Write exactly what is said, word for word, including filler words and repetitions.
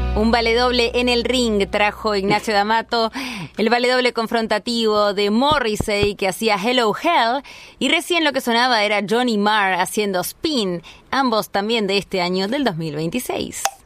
Un valedoble en el ring trajo Ignacio D'Amato, el valedoble confrontativo de Morrissey que hacía Hello Hell, y recién lo que sonaba era Johnny Marr haciendo Spin, ambos también de este año del dos mil veintiséis.